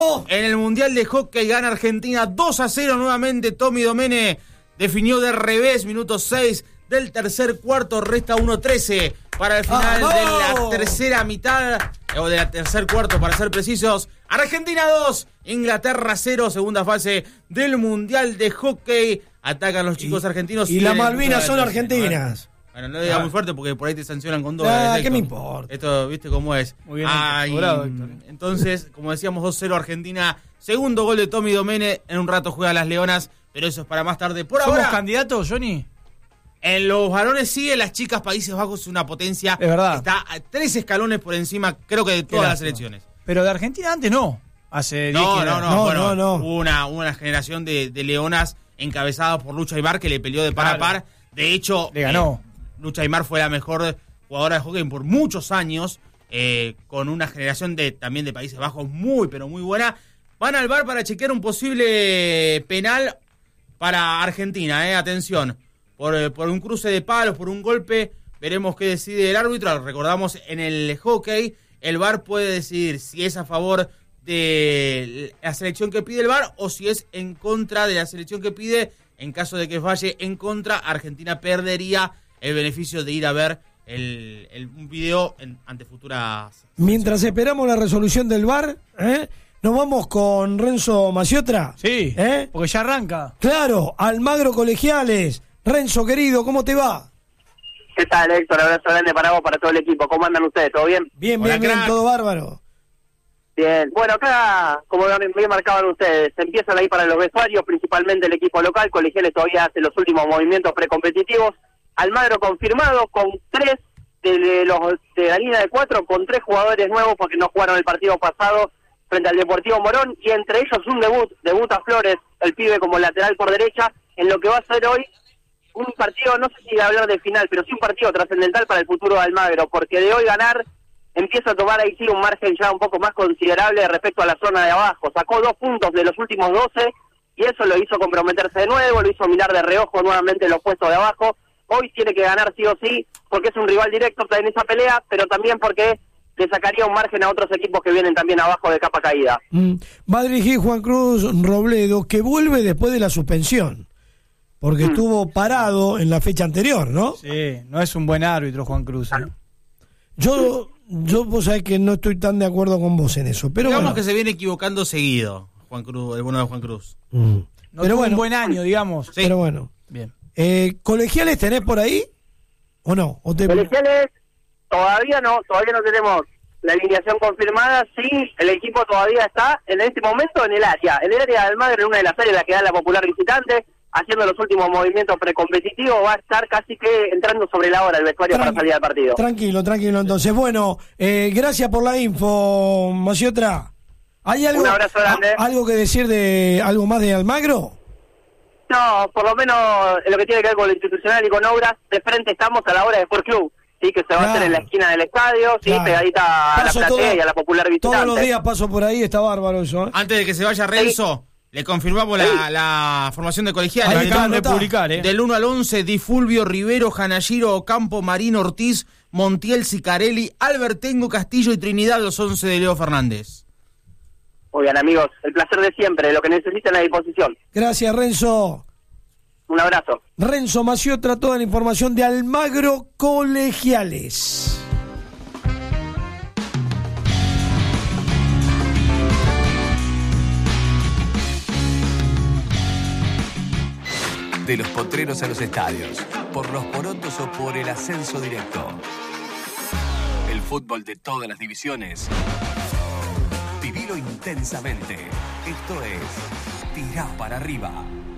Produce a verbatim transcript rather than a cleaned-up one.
En el Mundial de Hockey gana Argentina dos a cero nuevamente. Tommy Domene definió de revés, minuto seis del tercer cuarto, resta uno trece para el final ¡Vamos! de la tercera mitad, o de la tercer cuarto para ser precisos. Argentina dos, Inglaterra cero, segunda fase del Mundial de Hockey. Atacan los chicos y, argentinos. Y las Malvinas son argentinas. Bueno, no lo digas ah. muy fuerte porque por ahí te sancionan con dos. Ah, ¿qué me importa? Esto, ¿viste cómo es? Muy bien. Ay, cobrado, entonces, como decíamos, dos cero Argentina. Segundo gol de Tommy Domene. En un rato juega las Leonas, pero eso es para más tarde. Por ¿Somos ahora, candidatos, Johnny? En los varones sí, en las chicas Países Bajos es una potencia. Es verdad. Está a tres escalones por encima, creo que de todas las selecciones. Pero de Argentina antes no. Hace diez No, no, no, no, bueno, no, no. Hubo una, una generación de, de leonas encabezadas por Lucha Aymar que le peleó de par claro. a par. De hecho, le ganó. Eh, Lucha Aymar fue la mejor jugadora de hockey por muchos años, eh, con una generación de también de Países Bajos muy, pero muy buena. Van al V A R para chequear un posible penal para Argentina, eh, atención. Por, por un cruce de palos, por un golpe, veremos qué decide el árbitro. Recordamos, en el hockey, el V A R puede decidir si es a favor de la selección que pide el V A R o si es en contra de la selección que pide. En caso de que falle en contra, Argentina perdería el beneficio de ir a ver el, el, un video en, ante futuras... Mientras esperamos la resolución del V A R, ¿eh? Nos vamos con Renzo Maciotra. Sí, ¿eh? Porque ya arranca. Claro, Almagro Colegiales. Renzo, querido, ¿cómo te va? ¿Qué tal, Héctor? Abrazo grande para vos, para todo el equipo. ¿Cómo andan ustedes? ¿Todo bien? Bien, Hola, bien, bien, crack. todo bárbaro. Bien. Bueno, acá, como bien marcaban ustedes, empiezan ahí para los vestuarios, principalmente el equipo local. Colegiales todavía hace los últimos movimientos precompetitivos. Almagro confirmado con tres de los de la línea de cuatro, con tres jugadores nuevos porque no jugaron el partido pasado frente al Deportivo Morón, y entre ellos un debut, debuta Flores, el pibe como lateral por derecha, en lo que va a ser hoy un partido, no sé si hablar de final, pero sí un partido trascendental para el futuro de Almagro, porque de hoy ganar empieza a tomar ahí sí un margen ya un poco más considerable respecto a la zona de abajo. Sacó dos puntos de los últimos doce y eso lo hizo comprometerse de nuevo, lo hizo mirar de reojo nuevamente los puestos de abajo. Hoy tiene que ganar sí o sí, porque es un rival directo en esa pelea, pero también porque le sacaría un margen a otros equipos que vienen también abajo de capa caída. Mm. Va a dirigir Juan Cruz Robledo, que vuelve después de la suspensión, porque mm. estuvo parado en la fecha anterior, ¿no? Sí, no es un buen árbitro Juan Cruz, ¿eh? Yo, yo vos sabés que no estoy tan de acuerdo con vos en eso, pero digamos bueno. que se viene equivocando seguido, Juan Cruz, el bueno de Juan Cruz. Mm. No pero tuvo bueno, un buen año, digamos. Sí. Pero bueno. Bien. Eh, ¿Colegiales tenés por ahí? ¿O no? ¿O te... Colegiales, todavía no, todavía no tenemos la alineación confirmada. Sí, el equipo todavía está en este momento en el área, en el área de Almagro, en una de las áreas en la que da la popular visitante, haciendo los últimos movimientos precompetitivos. Va a estar casi que entrando sobre la hora el vestuario Tranqui- para salir al partido. Tranquilo, tranquilo. Entonces, bueno, eh, gracias por la info, Maciotra. ¿Hay algo, Un abrazo grande. a- algo que decir de algo más de Almagro? No, por lo menos en lo que tiene que ver con lo institucional y con obras, de frente estamos a la hora de Sport Club, sí, que se va Claro. a hacer en la esquina del estadio, sí, Claro. pegadita a la Paso platea todo- y a la popular visitante. Todos los días paso por ahí, está bárbaro eso, ¿eh? Antes de que se vaya Renzo, le confirmamos la, la formación de colegiales. Ahí Lo está, acaban de anotá. publicar, ¿eh? Del uno al once, Di Fulvio, Rivero, Janayiro, Ocampo, Marino, Ortiz, Montiel, Sicarelli, Albertengo, Castillo y Trinidad, los once de Leo Fernández. Muy bien, amigos, el placer de siempre, lo que necesiten a disposición. Gracias, Renzo. Un abrazo. Renzo Maciotra, toda la información de Almagro Colegiales. De los potreros a los estadios, por los porotos o por el ascenso directo. El fútbol de todas las divisiones. Vivilo intensamente. Esto es Tirá para arriba.